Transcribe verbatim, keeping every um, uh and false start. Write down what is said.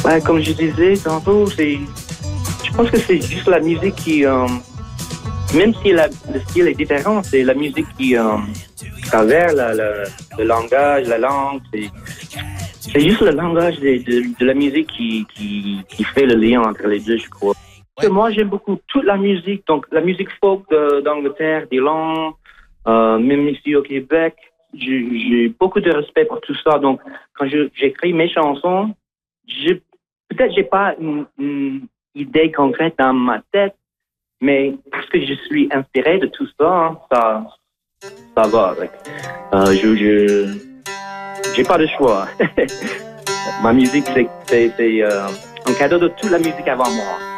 Ouais, comme je disais tantôt, c'est, je pense que c'est juste la musique qui, euh, même si la, le style est différent, c'est la musique qui euh, travers la, la, le langage, la langue. C'est, c'est juste le langage de, de, de la musique qui, qui, qui fait le lien entre les deux, je crois. Parce que moi, j'aime beaucoup toute la musique, donc la musique folk de, d'Angleterre, d'Irlande, euh, même ici au Québec. J'ai, j'ai beaucoup de respect pour tout ça. Donc, quand je, j'écris mes chansons, je, peut-être j'ai pas une, une idée concrète dans ma tête, mais parce que je suis inspiré de tout ça, hein, ça, ça va avec. Euh, je, je, j'ai pas de choix. Ma musique, c'est, c'est, c'est euh, un cadeau de toute la musique avant moi.